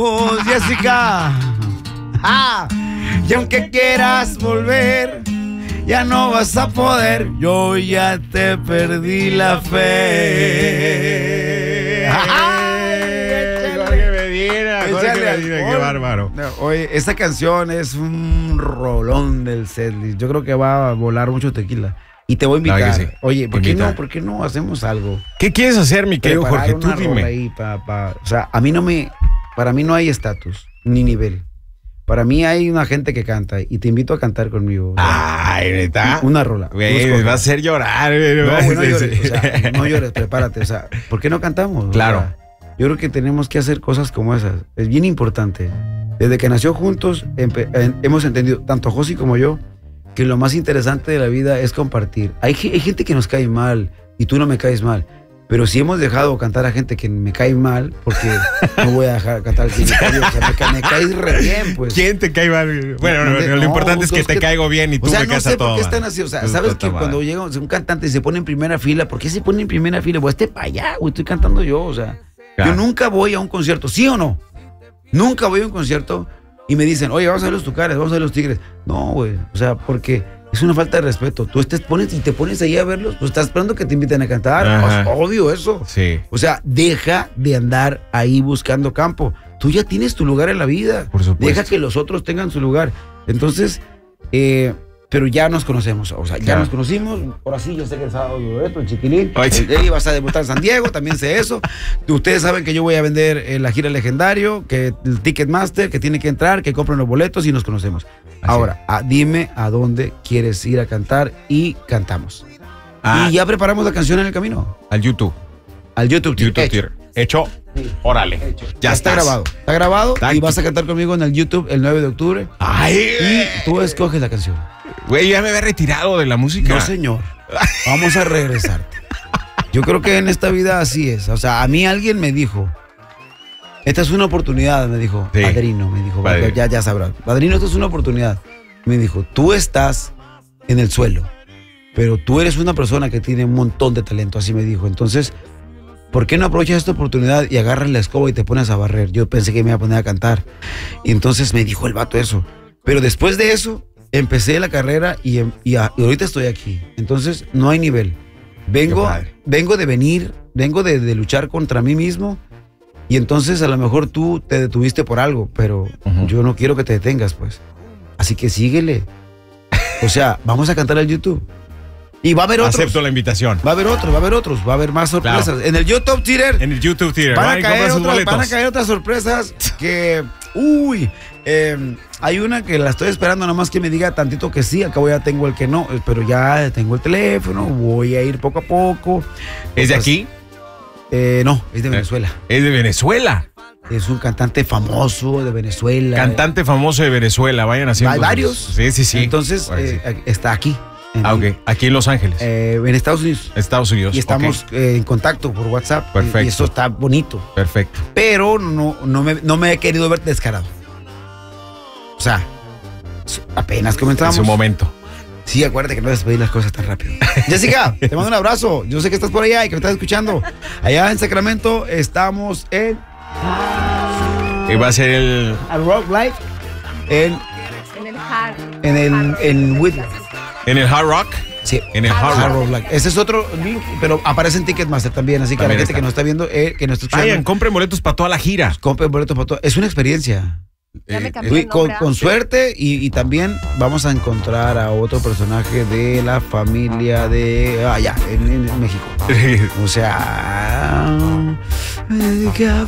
Jessica. Y aunque quieras volver, ya no vas a poder. Yo ya te perdí la fe. Jorge Medina, qué bárbaro. Oye, esta canción es un rolón del setlist. Yo creo que va a volar mucho tequila. Y te voy a invitar. Sí. Oye, ¿por qué no hacemos algo? ¿Qué quieres hacer, mi querido Jorge? Tú dime. Ahí o sea, para mí no hay estatus ni nivel. Para mí hay una gente que canta y te invito a cantar conmigo. Ay, ¿neta? Una rola. Güey, me va a hacer llorar. No llores, o sea, no llores, prepárate. O sea, ¿por qué no cantamos? Claro. O sea, yo creo que tenemos que hacer cosas como esas. Es bien importante. Desde que nació juntos, hemos entendido, tanto Josi como yo, que lo más interesante de la vida es compartir. Hay gente que nos cae mal y tú no me caes mal. Pero si hemos dejado cantar a gente que me cae mal, porque no voy a dejar cantar al que me cae bien. O sea, me caes re bien, pues. ¿Quién te cae mal? Bueno, lo importante es que te caigo bien y tú me caes a todo. ¿Por qué están así? O sea, ¿sabes que cuando llega un cantante y se pone en primera fila, ¿por qué se pone en primera fila? Pues para allá, güey, estoy cantando yo, o sea. Claro. Yo nunca voy a un concierto, ¿sí o no? Nunca voy a un concierto y me dicen, oye, vamos a ver los Tucanes, vamos a ver los Tigres. No, güey, o sea, porque es una falta de respeto. Tú te pones ahí a verlos, pues estás esperando que te inviten a cantar. Pues, obvio eso. Sí. O sea, deja de andar ahí buscando campo. Tú ya tienes tu lugar en la vida. Por supuesto. Deja que los otros tengan su lugar. Entonces, pero ya nos conocemos. O sea, ya nos conocimos. Ahora sí, yo sé que el sábado el chiquilín. Vas a debutar en San Diego, también sé eso. Ustedes saben que yo voy a vender la gira Legendario, que el Ticketmaster, que tiene que entrar, que compren los boletos y nos conocemos. Ahora, dime a dónde quieres ir a cantar y cantamos. Y ya preparamos la canción en el camino. Al YouTube. Al YouTube. Hecho. Sí. Órale. Hecho. Ya está grabado. Está grabado. Y vas a cantar conmigo en el YouTube el 9 de octubre. Y tú escoges la canción. Güey, ya me había retirado de la música. No, señor. Vamos a regresarte. Yo creo que en esta vida así es. O sea, a mí alguien me dijo, esta es una oportunidad, me dijo. Sí. Padrino, me dijo. Ya sabrás. Padrino, esta es una oportunidad. Me dijo, tú estás en el suelo, pero tú eres una persona que tiene un montón de talento, así me dijo. Entonces, ¿por qué no aprovechas esta oportunidad y agarras la escoba y te pones a barrer? Yo pensé que me iba a poner a cantar. Y entonces me dijo el vato eso. Pero después de eso, empecé la carrera y ahorita estoy aquí. Entonces, no hay nivel. Vengo de luchar contra mí mismo. Y entonces a lo mejor tú te detuviste por algo, pero yo no quiero que te detengas, pues. Así que síguele. O sea, vamos a cantar al YouTube. Y va a haber otros. Acepto la invitación. Va a haber otros, va a haber más sorpresas. Claro. En el YouTube Theater. Van a caer otras sorpresas que... hay una que la estoy esperando, nada más que me diga tantito que sí. Acabo ya tengo el que no, pero ya tengo el teléfono. Voy a ir poco a poco. ¿Es de aquí? No, es de Venezuela. ¿Es de Venezuela? Es un cantante famoso de Venezuela. Cantante famoso de Venezuela, vayan haciendo. Hay varios. Sí. Entonces, está aquí. Aquí en Los Ángeles. En Estados Unidos. Y estamos en contacto por WhatsApp. Perfecto. Y eso está bonito. Perfecto. Pero no me he querido ver descarado. O sea, apenas comenzamos. En su momento. Sí, acuérdate que no debes pedir las cosas tan rápido. Jessica, te mando un abrazo. Yo sé que estás por allá y que me estás escuchando. Allá en Sacramento estamos en... Y va a ser el... Al Rock Live en el Hard. En Whitland. ¿En el Hard Rock? Sí. En el Hard Rock. Live. Ese es otro link, pero aparece en Ticketmaster también. Así que también a la gente que nos está viendo, que nos está escuchando... Vayan, compren boletos para toda la gira. Compren boletos para toda... Es una experiencia. Con suerte y también vamos a encontrar a otro personaje de la familia de allá en México. O sea, me dediqué a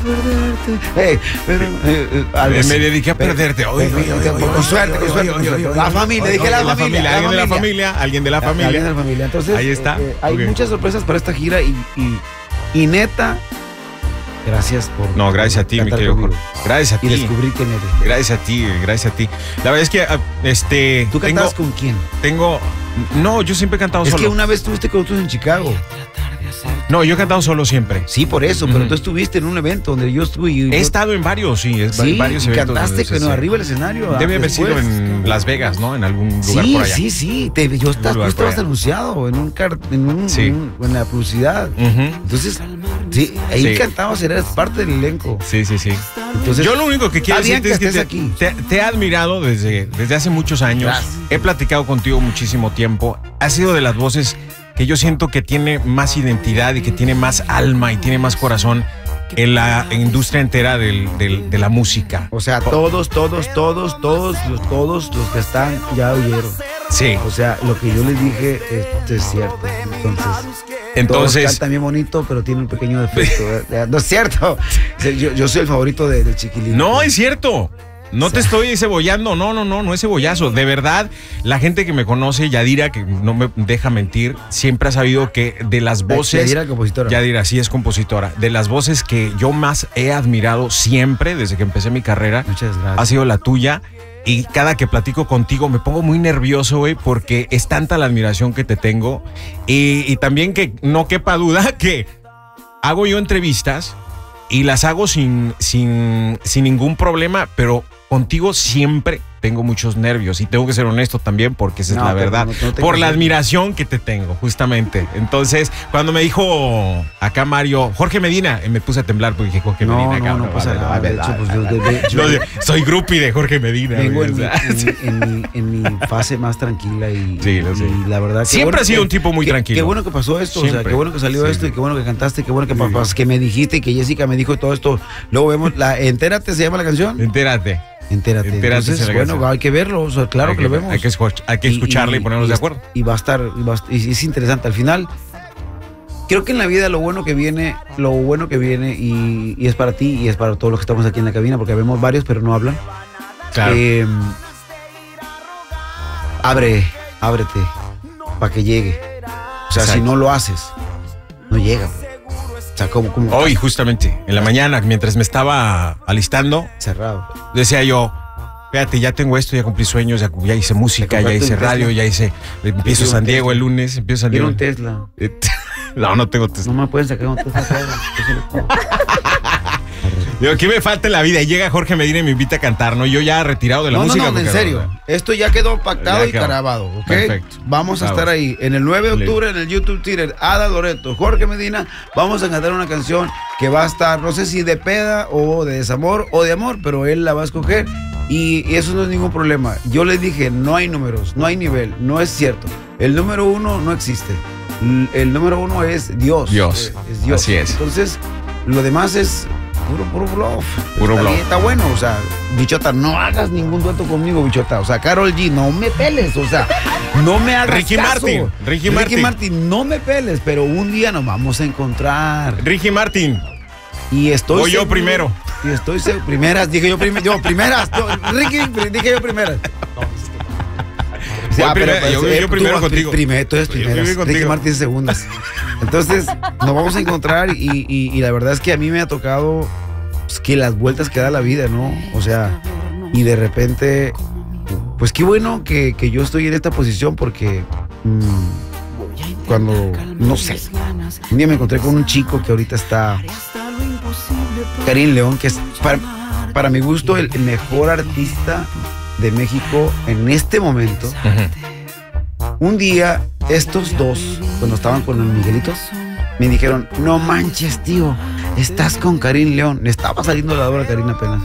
perderte. Me dediqué a perderte. Con suerte. La familia, dije la familia. Alguien de la familia. Entonces, ahí está. Hay muchas sorpresas para esta gira y neta. Gracias por... No, gracias a ti, mi querido Jorge. Gracias a ti. Y descubrir quién eres. Gracias a ti. La verdad es que... ¿Tú cantabas con quién? No, yo siempre he cantado solo. Es que una vez estuviste con nosotros en Chicago. No, yo he cantado solo siempre. Sí, por eso, pero tú estuviste en un evento donde yo estuve. He estado en varios, varios eventos. Cantaste arriba del escenario. Debe haber sido en Las Vegas, ¿no? En algún lugar por allá. Sí. Tú estabas anunciado en la publicidad. Entonces, sí, ahí cantabas, eras parte del elenco. Sí. Entonces, yo lo único que quiero decirte es que te he admirado desde hace muchos años. Gracias. He platicado contigo muchísimo tiempo. Has sido de las voces que yo siento que tiene más identidad y que tiene más alma y tiene más corazón en la industria entera de la música. O sea, todos los que están ya oyeron. Sí. O sea, lo que yo les dije es cierto. Entonces canta bien bonito, pero tiene un pequeño defecto. No es cierto. Yo soy el favorito de Chiquilín. No, es cierto. No te estoy cebollando, no es cebollazo. De verdad, la gente que me conoce, Yadira, que no me deja mentir, siempre ha sabido que de las voces... Yadira, compositora. Yadira, sí es compositora. De las voces que yo más he admirado siempre, desde que empecé mi carrera, muchas gracias, ha sido la tuya. Y cada que platico contigo me pongo muy nervioso, güey, porque es tanta la admiración que te tengo. Y también que no quepa duda que hago yo entrevistas y las hago sin ningún problema, pero contigo siempre tengo muchos nervios y tengo que ser honesto también porque esa es la verdad, por la admiración que te tengo, justamente. Entonces, cuando me dijo acá Mario, Jorge Medina, me puse a temblar porque dije Jorge Medina. No pasa nada. De hecho, soy groupie de Jorge Medina. Vengo en mi fase más tranquila y la verdad... Siempre has sido un tipo muy tranquilo. Qué bueno que pasó esto, siempre. O sea, qué bueno que salió esto y qué bueno que cantaste, qué bueno que me dijiste y que Jessica me dijo todo esto. Luego vemos, Entérate, ¿se llama la canción? Entérate. Entonces, bueno, hay que verlo, o sea, claro que lo vemos. Hay que escucharla y ponernos de acuerdo. Y va a estar, y es interesante. Al final, creo que en la vida lo bueno que viene y es para ti y es para todos los que estamos aquí en la cabina, porque vemos varios, pero no hablan. Claro. Ábrete para que llegue. O sea, si no lo haces, no llega. O sea, como hoy, justamente, en la mañana, mientras me estaba alistando, cerrado, decía yo, fíjate, ya tengo esto, ya cumplí sueños, ya hice música, ya hice radio, empiezo San Diego el lunes, Quiero un Tesla. No tengo Tesla. No me pueden sacar un Tesla. Digo, ¿qué me falta en la vida? Y llega Jorge Medina y me invita a cantar, ¿no? Yo ya retirado de la música. No, en serio. Esto ya quedó pactado y grabado, ¿ok? Perfecto. Vamos a estar ahí. En el 9 de octubre, en el YouTube Twitter, Ada Loreto, Jorge Medina, vamos a cantar una canción que va a estar, no sé si de peda o de desamor o de amor, pero él la va a escoger y eso no es ningún problema. Yo les dije, no hay números, no hay nivel, no es cierto. El número uno no existe. El número uno es Dios. Es Dios. Así es. Entonces, lo demás es... Puro bluff. Está bueno, o sea, Bichota, no hagas ningún dueto conmigo, Bichota. O sea, Karol G, no me peles, o sea, no me hagas Ricky caso. Ricky Martin, no me peles, pero un día nos vamos a encontrar. Ricky Martin. Y estoy Voy yo primero. Y estoy seguro. Primeras, dije yo primero. Primeras. Ricky, dije yo primeras. Yo primero contigo. Tú eres primeras. Ricky Martin segundas. Entonces, nos vamos a encontrar y la verdad es que a mí me ha tocado pues, que las vueltas que da la vida, ¿no? O sea, y de repente, pues qué bueno que yo estoy en esta posición porque cuando, no sé, un día me encontré con un chico que ahorita está, Karim León, que es para mi gusto el mejor artista de México en este momento. Un día estos dos, cuando estaban con el Miguelito, me dijeron, no manches, tío, estás con Karim León. Le estaba saliendo la hora a Karim apenas.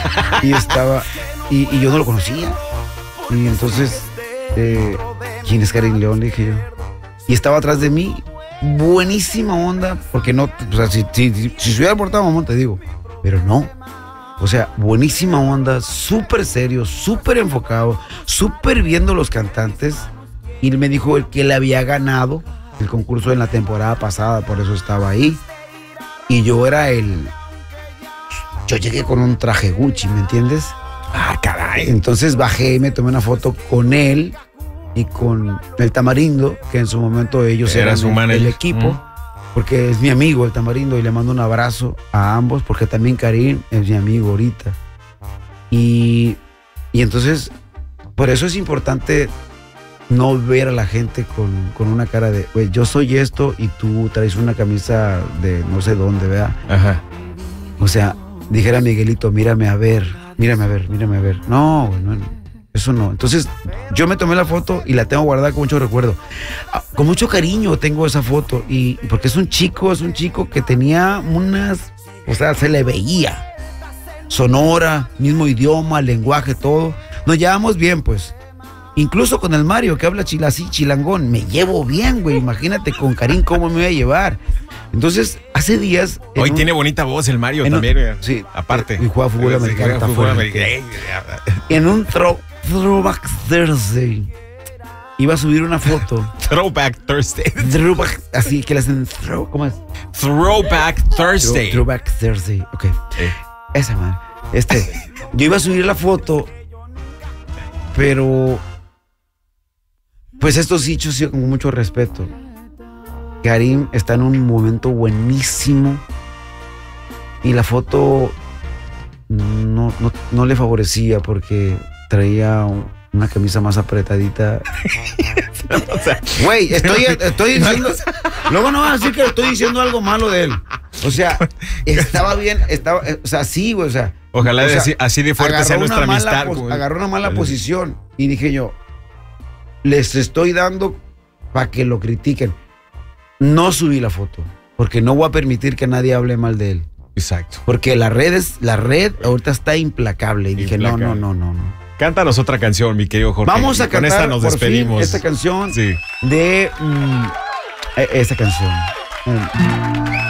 Y yo no lo conocía. Y entonces, ¿quién es Karim León? Le dije yo. Y estaba atrás de mí, buenísima onda, porque no, o sea, si se hubiera portado mamón, te digo, pero no. O sea, buenísima onda, súper serio, súper enfocado, súper viendo los cantantes. Y me dijo el que le había ganado el concurso en la temporada pasada, por eso estaba ahí. Y yo era yo llegué con un traje Gucci, ¿me entiendes? Ah, caray. Entonces bajé y me tomé una foto con él y con el Tamarindo, que en su momento ellos eran el equipo. Porque es mi amigo el Tamarindo y le mando un abrazo a ambos porque también Karim es mi amigo ahorita. Y entonces, por eso es importante no ver a la gente con una cara de, güey, yo soy esto y tú traes una camisa de no sé dónde, ¿verdad? Ajá. O sea, dijera Miguelito, mírame a ver. No, güey, no, eso no. Entonces, yo me tomé la foto y la tengo guardada con mucho recuerdo. Con mucho cariño tengo esa foto. Y porque es un chico que tenía unas, o sea, se le veía. Sonora, mismo idioma, lenguaje, todo. Nos llevamos bien, pues. Incluso con el Mario, que habla así, chilangón, me llevo bien, güey. Imagínate con Karim cómo me voy a llevar. Entonces, hace días... Hoy tiene bonita voz el Mario también. Sí, aparte. Y juega fútbol americano. En un Throwback Thursday iba a subir una foto. Throwback Thursday. Así que le hacen ¿cómo es? Throwback Thursday. Throwback Thursday, ok. Esa madre. Yo iba a subir la foto, pero pues esto sí, con mucho respeto. Karim está en un momento buenísimo y la foto no le favorecía porque traía una camisa más apretadita. Güey, estoy diciendo... Luego no vas a decir que estoy diciendo algo malo de él. O sea, estaba bien, o sea, sí, güey, o sea... Ojalá así de fuerte sea nuestra amistad. Agarró una mala posición y dije yo, les estoy dando para que lo critiquen. No subí la foto, porque no voy a permitir que nadie hable mal de él. Exacto. Porque la red ahorita está implacable. Y dije, no. Cántanos otra canción, mi querido Jorge. Vamos a cantar, con esta nos despedimos. Esta canción sí. de... esta canción.